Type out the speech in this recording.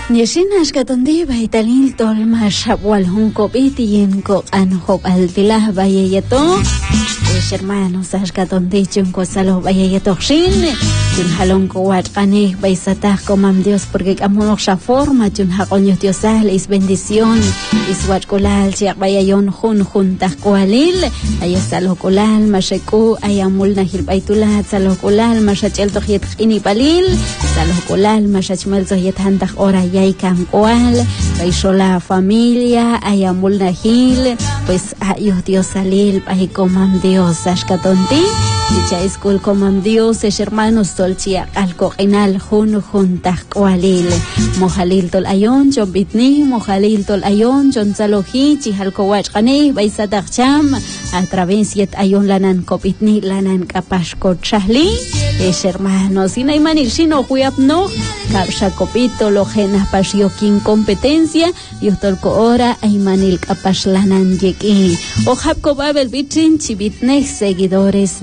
Nishinash katondi baitalil tolma shabwal hunko bitiyenko anhok altilah bayeyeto. Hermanos, ashkatondi chunko salo bayeyeto shin. Chun halonko watqani baisatah komam Dios porque amonoksha forma chun hakoño Diosal is bendición is watkolal chiak bayayon juntah koalil ayasalo kolal masheku ayamul nahil baitulat salo kolal mashachel tohiet ini palil salo kolal mashachmel tohiet hantah ora yaikan koal baishola familia ayamul nahil pues ayuh Diosalil bahikomam Dios ashkatonti dicha escol comam Dios es hermanos tolchia alcoinal juntah koalil mojalil tol ayon jon bitni mojalil tol ayon jon salohi chihalkowach qani baisatach cham a través yet ayon lanan kopitni lanan kapashko chahli es hermanos inaimanil shino huyapno kapsha kopito lo genas pasyokin competencia yutolko ora aymanil kapash lanan yeki o hapko babel bitrin chibitne seguidores